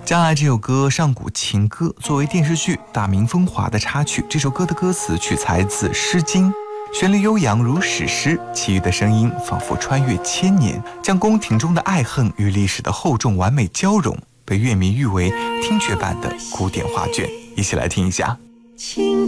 将来这首歌《上古情歌》作为电视剧《大明风华》的插曲，这首歌的歌词取材自《诗经》，旋律悠扬如史诗，其余的声音仿佛穿越千年，将宫廷中的爱恨与历史的厚重完美交融，被乐迷誉为听觉版的古典画卷。一起来听一下。